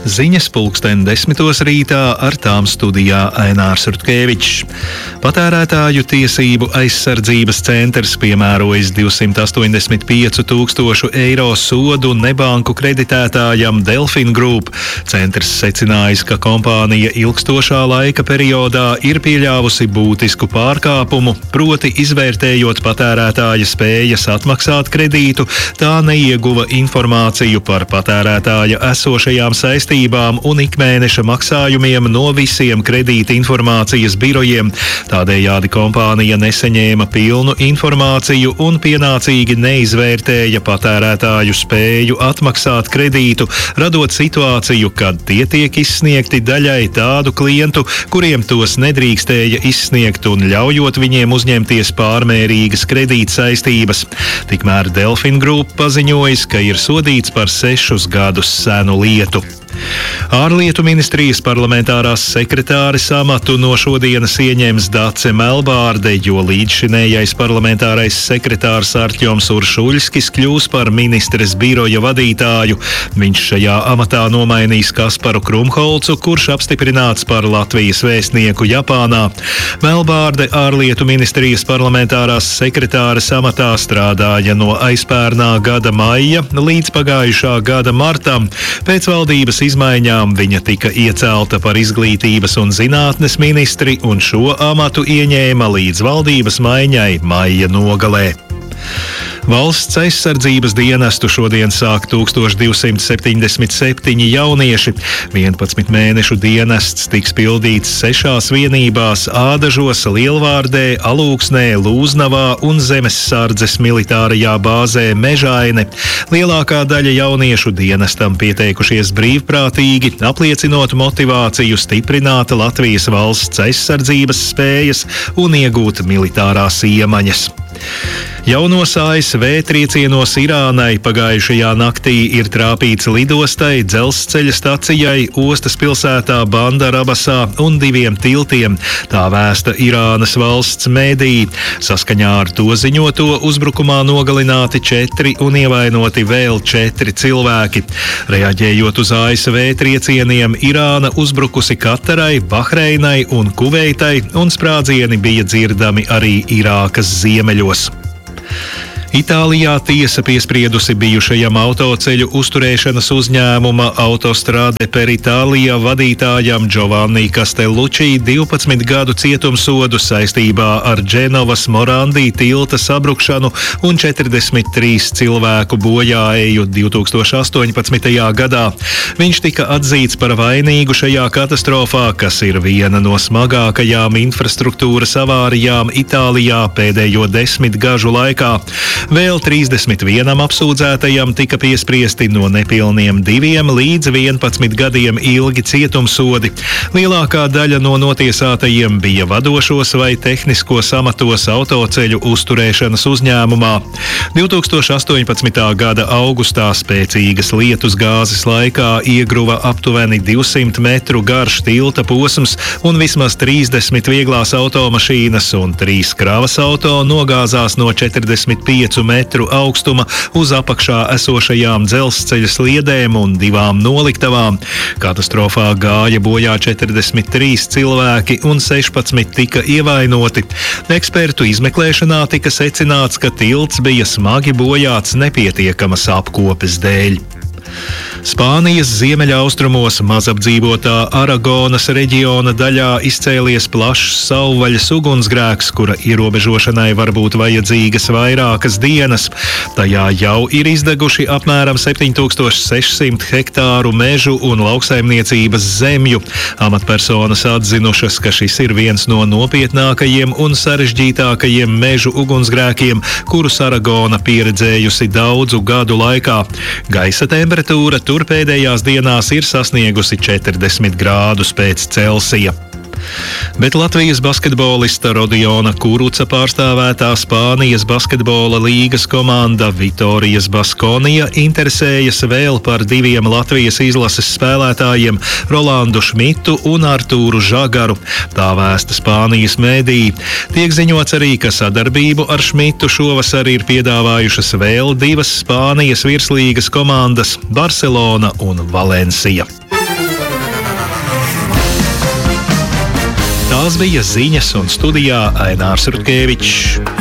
Ziņas 10:10 rītā, ar tām studijā Ainārs Rutkevičs. Patērētāju tiesību aizsardzības centrs piemērojis 285 000 eiro sodu nebanku kreditētājam Delfin Group. Centrs secinājis, ka kompānija ilgstošā laika periodā ir pieļāvusi būtisku pārkāpumu, proti izvērtējot patērētāja spējas atmaksāt kredītu, tā neieguva informāciju par patērētāja esošajām saistībām un ikmēneša maksājumiem no visiem kredīta informācijas birojiem. Tādējādi kompānija nesaņēma pilnu informāciju un pienācīgi neizvērtēja patērētāju spēju atmaksāt kredītu, radot situāciju, kad tie tiek izsniegti daļai tādu klientu, kuriem tos nedrīkstēja izsniegt un ļaujot viņiem uzņemties pārmērīgas kredīta saistības. Tikmēr Delfin Group paziņojis, ka ir sodīts par 6 gadus senu lietu. Ārlietu ministrijas parlamentārās sekretāres amatu no šodienas ieņems Dace Melbārde, jo līdzšinējais parlamentārais sekretārs Artjoms Uršuļskis kļūs par ministres biroja vadītāju. Viņš šajā amatā nomainīs Kasparu Krumholcu, kurš apstiprināts par Latvijas vēstnieku Japānā. Melbārde ārlietu ministrijas parlamentārās sekretāres amatā strādāja no aizpērnā gada maija līdz pagājušā gada martam. Pēc valdības izmaiņām viņa tika iecelta par izglītības un zinātnes ministri un šo amatu ieņēma līdz valdības maiņai maija nogalē. Valsts aizsardzības dienestu šodien sāk 1277 jaunieši. 11 mēnešu dienests tiks pildīts 6 vienībās – Ādažos, Lielvārdē, Alūksnē, Lūznavā un Zemessardzes militārajā bāzē Mežaine. Lielākā daļa jauniešu dienestam pieteikušies brīvprātīgi, apliecinot motivāciju stiprināt Latvijas valsts aizsardzības spējas un iegūt militārās iemaņas. Jaunos ASV triecienos Irānai pagājušajā naktī ir trāpīts lidostai, dzelzceļa stacijai, ostas pilsētā Bandarabasā un 2 tiltiem. Tā vēsta Irānas valsts mēdī. Saskaņā ar to ziņoto uzbrukumā nogalināti 4 un ievainoti vēl 4 cilvēki. Reaģējot uz ASV triecieniem, Irāna uzbrukusi Katarai, Bahreinai un Kuveitai, un sprādzieni bija dzirdami arī Irākas ziemeļos. Itālijā tiesa piespriedusi bijušajam autoceļu uzturēšanas uzņēmuma Autostrade per Italia vadītājam Giovanni Castellucci 12 gadu cietumsodu saistībā ar Dženovas Morandi tilta sabrukšanu un 43 cilvēku bojāeju 2018. gadā. Viņš tika atzīts par vainīgu šajā katastrofā, kas ir viena no smagākajām infrastruktūras avārijām Itālijā pēdējo 10 gažu laikā. Vēl 31 apsūdzētajam tika piespriesti no nepilniem 2 līdz 11 gadiem ilgi cietumsodi. Lielākā daļa no notiesātajiem bija vadošos vai tehniskos amatos autoceļu uzturēšanas uzņēmumā. 2018. gada augustā spēcīgas lietusgāzes laikā iegruva aptuveni 200 metru garš tilta posms un vismaz 30 vieglās automašīnas un 3 kravas auto nogāzās no 45 metru augstuma uz apakšā esošajām dzelzceļa sliedēm un 2 noliktavām. Katastrofā gāja bojā 43 cilvēki un 16 tika ievainoti. Ekspertu izmeklēšanā tika secināts, ka tilts bija smagi bojāts nepietiekamas apkopes dēļ. Spānijas ziemeļaustrumos mazapdzīvotā Aragonas reģiona daļā izcēlies plašs savvaļas ugunsgrēks, kura ierobežošanai var būt vajadzīgas vairākas dienas. Tajā jau ir izdeguši apmēram 7600 hektāru mežu un lauksaimniecības zemju. Amatpersonas atzinušas, ka šis ir viens no nopietnākajiem un sarežģītākajiem mežu ugunsgrēkiem, kurus Aragona pieredzējusi daudzu gadu laikā. Gaisa temperatūra tur pēdējās dienās ir sasniegusi 40 grādus pēc Celsija. Bet Latvijas basketbolista Rodiona Kuruca pārstāvētā Spānijas basketbola līgas komanda Vitorijas Baskonija interesējas vēl par 2 Latvijas izlases spēlētājiem Rolandu Šmitu un Artūru Žagaru. Tā vēsta Spānijas mēdī. Tiek ziņots arī, ka sadarbību ar Šmitu šovasar ir piedāvājušas vēl 2 Spānijas virslīgas komandas – Barcelona un Valencia. Tās bija ziņas un studijā Ainārs Rutkevičs.